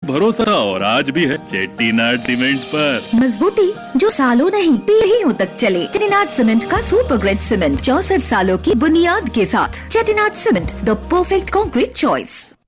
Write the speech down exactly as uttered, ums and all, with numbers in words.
भरोसा था और आज भी है चेट्टीनाड सीमेंट पर। मजबूती जो सालों नहीं पीढ़ियों तक चले। चेट्टीनाड सीमेंट का सुपर ग्रेड सीमेंट चौसठ सालों की बुनियाद के साथ। Chettinad cement, the perfect concrete choice.